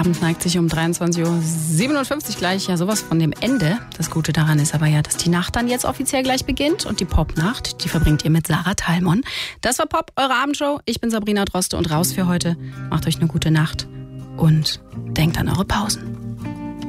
Abend neigt sich um 23.57 Uhr gleich ja sowas von dem Ende. Das Gute daran ist aber ja, dass die Nacht dann jetzt offiziell gleich beginnt und die Popnacht, die verbringt ihr mit Sarah Thalmon. Das war Pop, eure Abendshow. Ich bin Sabrina Droste und raus für heute. Macht euch eine gute Nacht und denkt an eure Pausen.